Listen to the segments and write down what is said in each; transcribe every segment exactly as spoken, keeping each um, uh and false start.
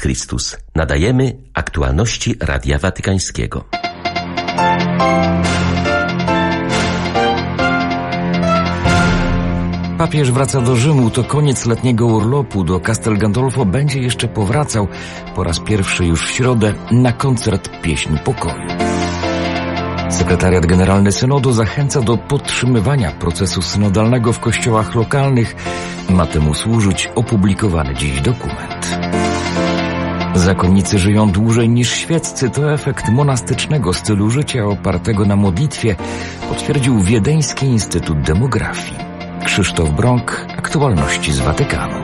Chrystus. Nadajemy aktualności Radia Watykańskiego. Papież wraca do Rzymu. To koniec letniego urlopu. Do Castel Gandolfo będzie jeszcze powracał po raz pierwszy już w środę na koncert Pieśń Pokoju. Sekretariat Generalny Synodu zachęca do podtrzymywania procesu synodalnego w kościołach lokalnych. Ma temu służyć opublikowany dziś dokument. Zakonnicy żyją dłużej niż świeccy. To efekt monastycznego stylu życia opartego na modlitwie, potwierdził Wiedeński Instytut Demografii. Krzysztof Brąk, aktualności z Watykanu.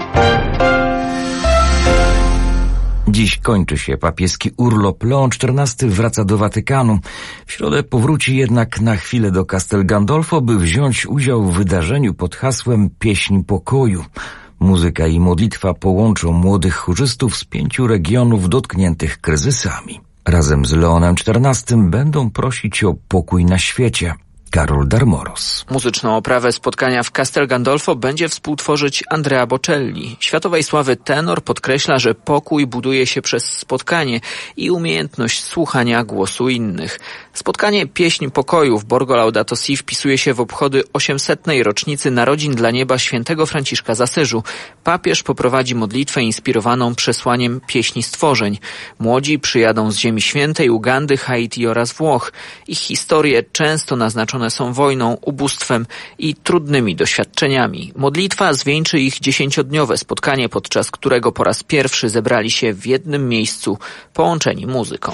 Dziś kończy się papieski urlop. Leon czternasty wraca do Watykanu. W środę powróci jednak na chwilę do Castel Gandolfo, by wziąć udział w wydarzeniu pod hasłem Pieśń Pokoju. Muzyka i modlitwa połączą młodych chórzystów z pięciu regionów dotkniętych kryzysami. Razem z Leonem czternastym będą prosić o pokój na świecie. Karol Darmoros. Muzyczną oprawę spotkania w Castel Gandolfo będzie współtworzyć Andrea Bocelli. Światowej sławy tenor podkreśla, że pokój buduje się przez spotkanie i umiejętność słuchania głosu innych. Spotkanie Pieśń Pokoju w Borgo Laudato Si wpisuje się w obchody osiemsetnej rocznicy narodzin dla nieba świętego Franciszka z Asyżu. Papież poprowadzi modlitwę inspirowaną przesłaniem Pieśni Stworzeń. Młodzi przyjadą z Ziemi Świętej, Ugandy, Haiti oraz Włoch. Ich historie często naznaczone są wojną, ubóstwem i trudnymi doświadczeniami. Modlitwa zwieńczy ich dziesięciodniowe spotkanie, podczas którego po raz pierwszy zebrali się w jednym miejscu, połączeni muzyką.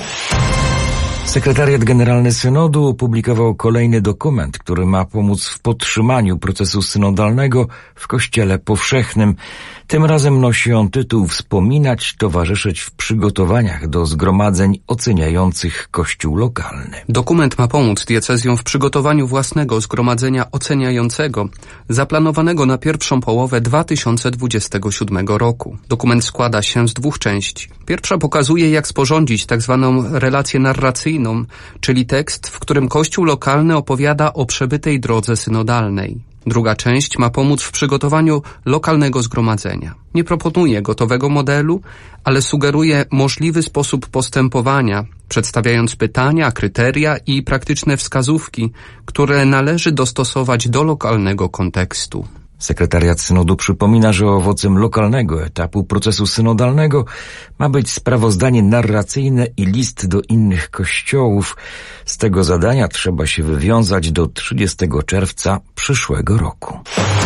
Sekretariat Generalny Synodu opublikował kolejny dokument, który ma pomóc w podtrzymaniu procesu synodalnego w Kościele Powszechnym. Tym razem nosi on tytuł Wspominać, towarzyszyć w przygotowaniach do zgromadzeń oceniających Kościół lokalny. Dokument ma pomóc diecezjom w przygotowaniu własnego zgromadzenia oceniającego, zaplanowanego na pierwszą połowę dwa tysiące dwudziestego siódmego roku. Dokument składa się z dwóch części. Pierwsza pokazuje, jak sporządzić tak zwaną relację narracyjną, czyli tekst, w którym Kościół lokalny opowiada o przebytej drodze synodalnej. Druga część ma pomóc w przygotowaniu lokalnego zgromadzenia. Nie proponuje gotowego modelu, ale sugeruje możliwy sposób postępowania, przedstawiając pytania, kryteria i praktyczne wskazówki, które należy dostosować do lokalnego kontekstu. Sekretariat Synodu przypomina, że owocem lokalnego etapu procesu synodalnego ma być sprawozdanie narracyjne i list do innych kościołów. Z tego zadania trzeba się wywiązać do trzydziestego czerwca przyszłego roku.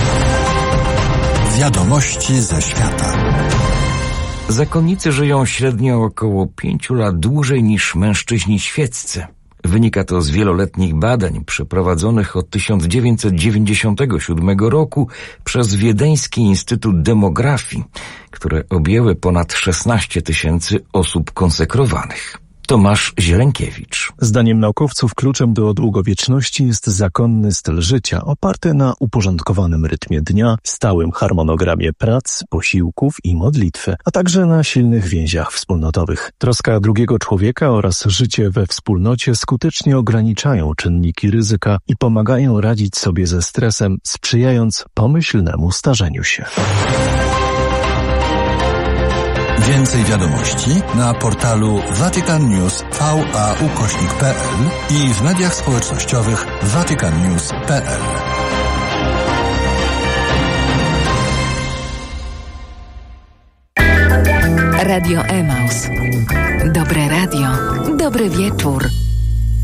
Wiadomości ze świata. Zakonnicy żyją średnio około pięciu lat dłużej niż mężczyźni świeccy. Wynika to z wieloletnich badań przeprowadzonych od tysiąc dziewięćset dziewięćdziesiątego siódmego roku przez Wiedeński Instytut Demografii, które objęły ponad szesnaście tysięcy osób konsekrowanych. Tomasz Zielękiewicz. Zdaniem naukowców kluczem do długowieczności jest zakonny styl życia oparty na uporządkowanym rytmie dnia, stałym harmonogramie prac, posiłków i modlitwy, a także na silnych więziach wspólnotowych. Troska drugiego człowieka oraz życie we wspólnocie skutecznie ograniczają czynniki ryzyka i pomagają radzić sobie ze stresem, sprzyjając pomyślnemu starzeniu się. Więcej wiadomości na portalu Vatican News V A ukośnik P L i w mediach społecznościowych Vatican News kropka P L. Radio Emaus. Dobre radio. Dobry wieczór.